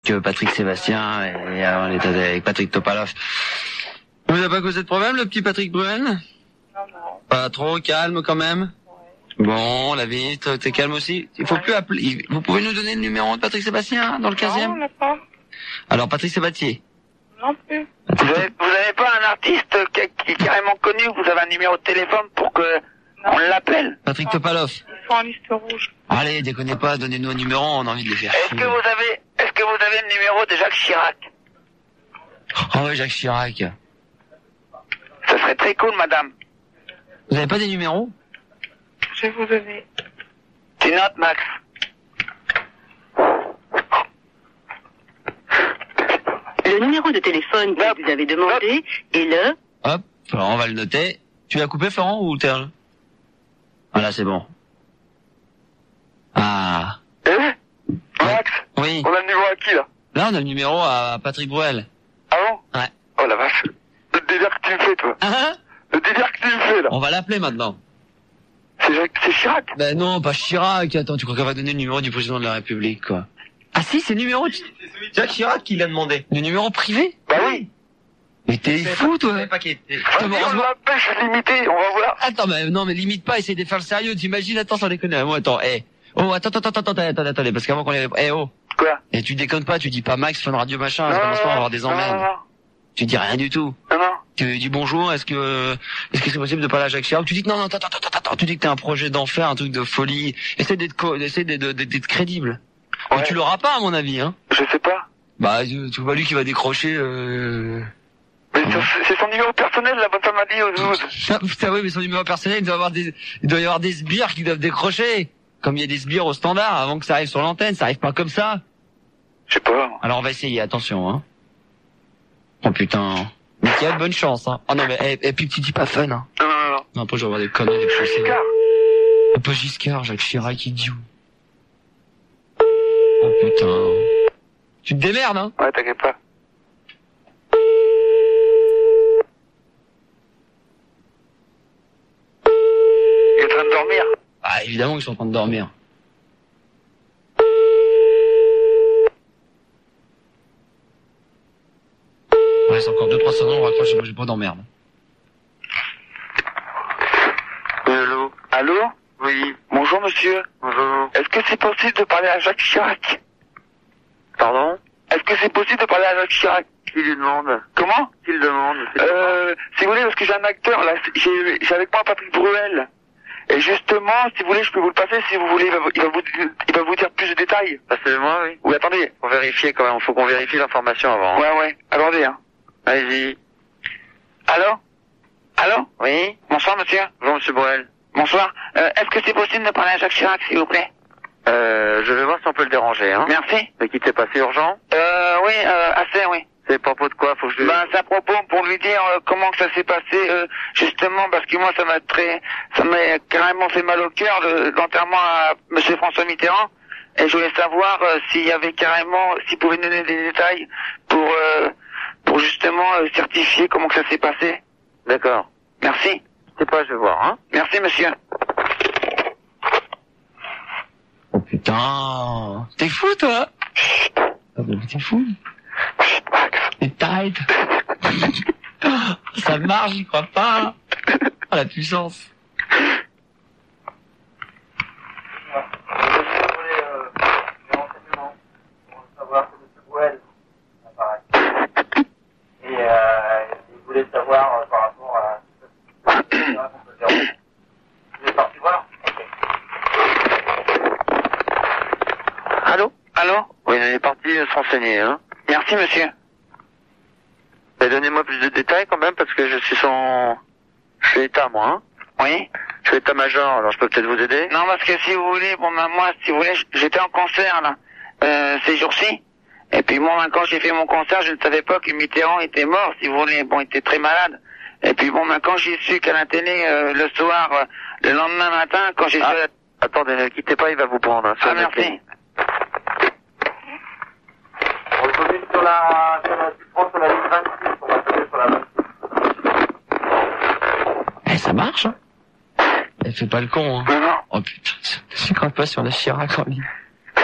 que Patrick Sébastien et on était avec Patrick Topalov. Vous avez pas causé de problème, le petit Patrick Bruel? Non. Pas trop, calme quand même? Ouais. Bon, la vie, t'es calme aussi? Il faut plus appeler. Vous pouvez nous donner le numéro de Patrick Sébastien dans le 15e? Non, on l'a pas. Alors, Patrick Sébastien. Non plus. Vous avez pas un artiste qui est carrément connu, vous avez un numéro de téléphone pour que on l'appelle? Patrick Topalov. Ils sont en liste rouge. Allez, déconnez pas, donnez-nous un numéro, on a envie de les faire. Est-ce que vous avez le numéro de Jacques Chirac? Oh ouais, Jacques Chirac. Ça serait très cool, madame. Vous avez pas des numéros? Je vais vous donner. Tu notes, Max? Le numéro de téléphone que vous avez demandé est le... Hop, Florent, on va le noter. Tu l'as coupé, Florent, ou t'es... Voilà, c'est bon. Ah. Max? Oui. On a le numéro à qui, là? Là, on a le numéro à Patrick Bruel. Ah bon? Ouais. Oh la vache. Le délire que tu me fais, toi. Hein? Le délire que tu me fais, là. On va l'appeler maintenant. C'est Chirac? Ben non, pas Chirac. Attends, tu crois qu'on va donner le numéro du président de la République, quoi? Ah si, c'est le numéro... Jacques Chirac qui l'a demandé. Le numéro privé? Bah oui. Mais t'es fou, toi. Pas qu'il était... Putain, mais Vas-y, on heureusement- l'appelle, je suis limité, on va voir. Attends, mais non, mais limite pas, essaye de faire le sérieux. T'imagines? Attends, sans déconner. Moi, attends, Oh, attendez, parce qu'avant qu'on les... oh. Quoi? Et tu déconnes pas, tu dis pas Max, Fun Radio, machin, ça commence pas à avoir des emmerdes. Non. Tu dis rien du tout. Non. Tu dis bonjour, est-ce que c'est possible de parler à Jacques Chirac? Tu dis que non, attends, tu dis que t'as un projet d'enfer, un truc de folie. Essaye d'être crédible. Ouais. Mais tu l'auras pas, à mon avis, hein. Je sais pas. Bah, tu vois lui qui va décrocher, Mais c'est son numéro personnel, la bonne femme m'a dit aux 12. Putain, oui, mais son numéro personnel, il doit y avoir des sbires qui doivent décrocher. Comme il y a des sbires au standard, avant que ça arrive sur l'antenne, ça arrive pas comme ça. Je sais pas. Alors on va essayer, attention, hein. Oh putain. Mickaël, bonne chance, hein. Oh non, mais, et puis tu dis pas fun, hein. Non. Non, après je vais avoir des conneries, des choses. Giscard. Un peu Giscard, Jacques Chirac, idiot. Oh putain. Tu te démerdes, hein. Ouais, t'inquiète pas. Il est en train de dormir. Ah, évidemment qu'ils sont en train de dormir. Ouais, c'est encore 2-3 secondes, on raccroche, moi j'ai pas d'emmerde. Allô? Allô? Oui. Bonjour, monsieur. Bonjour. Est-ce que c'est possible de parler à Jacques Chirac? Pardon? Est-ce que c'est possible de parler à Jacques Chirac? Qui lui demande? Comment? Qui le demande? Si vous voulez, parce que j'ai un acteur, là, j'ai avec moi Patrick Bruel. Et justement, si vous voulez, je peux vous le passer, si vous voulez, il va vous dire plus de détails. Passez-le-moi, oui. Oui, attendez. Faut vérifier quand même, faut qu'on vérifie l'information avant. Ouais. Attendez, hein. Allez-y. Allô? Oui? Bonsoir, monsieur. Bonjour, monsieur Bruel. Bonsoir. Est-ce que c'est possible de parler à Jacques Chirac, s'il vous plaît? Je vais voir si on peut le déranger, hein. Merci. Ne quittez pas, c'est urgent? Oui, assez, oui. C'est à propos de quoi? Faut que je... Ben, c'est à propos pour lui dire comment que ça s'est passé, justement, parce que moi, ça m'a carrément fait mal au cœur, l'enterrement à monsieur François Mitterrand. Et je voulais savoir s'il y avait carrément, s'il pouvait nous donner des détails pour justement certifier comment que ça s'est passé. D'accord. Merci. C'est pas, je vais voir, hein. Merci, monsieur. Oh putain. T'es fou, toi? Chut. Ah bah, t'es fou. Chut, Max. T'es tight. Ça marche, j'y crois pas. Oh, la puissance. Il voulait savoir par rapport à... Vous êtes parti voir? Allô? Oui, on est parti se renseigner, hein. Merci, monsieur. Mais donnez-moi plus de détails quand même, parce que je suis état, moi, hein. Oui? Je suis état-major, alors je peux peut-être vous aider? Non, parce que si vous voulez, moi, si vous voulez, j'étais en concert, là, ces jours-ci. Et puis moi, quand j'ai fait mon concert, je ne savais pas que Mitterrand était mort, si vous voulez. Bon, il était très malade. Et puis quand j'ai su qu'à la télé, le soir, le lendemain matin, quand j'ai su... Attendez, ne quittez pas, il va vous prendre. Hein, merci. On est revenu sur la ligne 26, on va passer sur la 26. Ça marche, hein. Elle fait pas le con, hein. Non. Oh putain, je crois pas sur la Chirac en ligne.